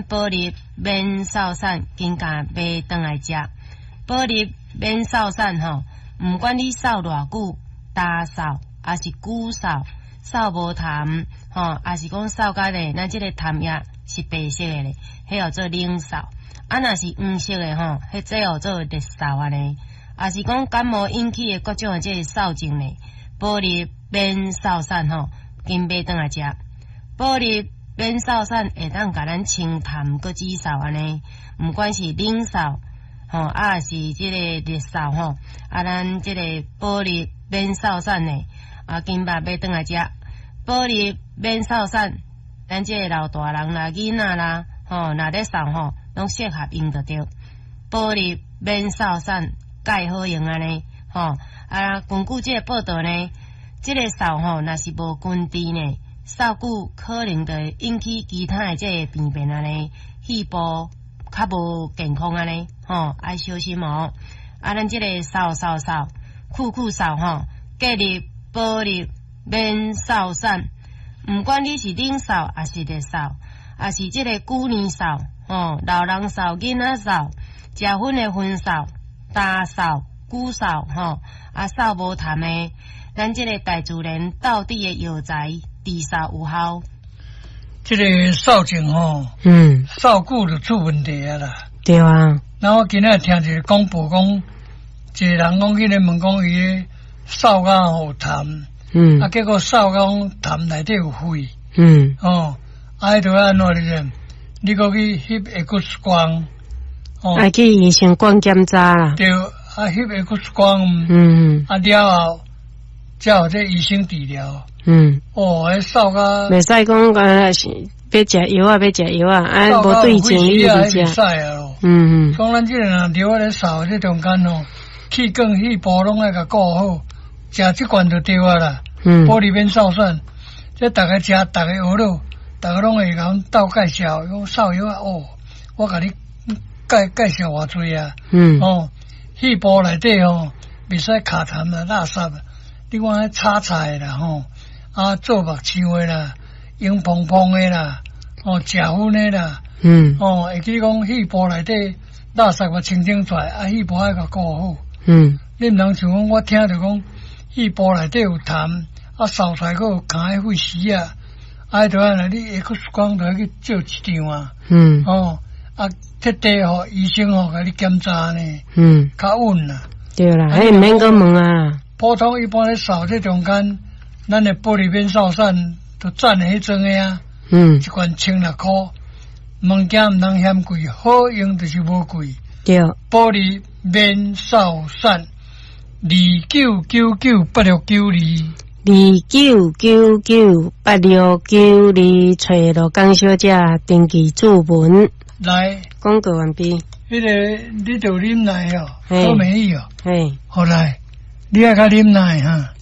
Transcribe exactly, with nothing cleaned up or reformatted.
保利免扫散，紧甲买转来食。保利免扫散吼，毋管你扫偌久，大扫还是久扫，扫无痰吼，还是讲扫甲咧，咱即个痰液是白色的咧，迄叫做冷扫。啊，若是黄色的吼，迄这叫做热扫安尼。也是讲感冒引起的各种的这个扫症咧，保利免扫散吼，紧买转来食。保利免扫散会当甲咱清痰搁止扫安尼，毋管是冷扫吼，啊是即个热扫吼，啊咱即个保利免扫散的啊，紧把买转来食。保利免扫散，咱即个老大人啦、囡仔啦，吼，若咧扫吼，拢适合用得着。保利免扫散。介好用安尼，吼啊！根据这个报道呢，这个扫吼，若是无根治呢，扫久可能会引起其他的这个病变安尼，肺部较无健康安尼，吼爱小心哦。啊，咱这个扫扫扫，酷酷扫吼，隔离保利免扫散，毋管你是冷扫还是热扫，还是这个旧年扫，吼老人扫、囡仔扫、食薰的薰扫。大扫、久扫吼，啊扫无痰的，咱这个大自然道地的药材治扫有效。 这个扫症吼， 嗯， 扫久就出问题啊啦。 对啊。 然后今仔听一个广播讲，一个人讲去咧问讲伊扫甲有痰，嗯，啊结果扫甲讲痰内底有肺，嗯，哦，啊迄著要安怎咧？你搁去翕 X 光。 哦，爱去医生馆检查啦。 对，啊，翕 X 光，嗯，啊了后，才有这医生治疗。嗯，哦，迄扫甲，袂使讲呃是要食药啊，要食药啊，啊无对症你就食。袂使啊咯。嗯嗯。讲咱即个人疗咧扫这中间哦，气管、肺部拢爱甲顾好，食即罐就对啊啦。嗯。保利免扫散，这大家食，大家学了，大家拢会甲阮斗介绍，讲扫药啊，哦，我甲你。介介绍偌济啊，嗯，哦，肺部内底吼，袂使卡痰啦、垃圾啊，你看炒菜啦吼，啊做目睭的啦，用蓬蓬的啦，哦食薰的啦，嗯，哦会记讲肺部内底垃圾个清清出来，啊肺部爱甲顾好，嗯，你毋通像讲我听着讲肺部内底有痰，啊扫出来佫有空的废屎啊，啊迄著安尼，你 X 光著要去照一张啊，嗯，哦。啊，彻底吼，医生吼，甲你检查呢，嗯，较稳啦。对啦，迄毋免阁问啊。普通一般咧扫这中间，咱的保利免扫散都赚迄种的啊，嗯，一罐千六箍，物件毋通嫌贵，好用就是无贵。对，保利免扫散，二九九九八六九二。二九九九八六九二，找罗江小姐登记注文。来，广告完毕。迄个你著啉奶哦，都没有。嘿，好来，你爱较啉奶哈。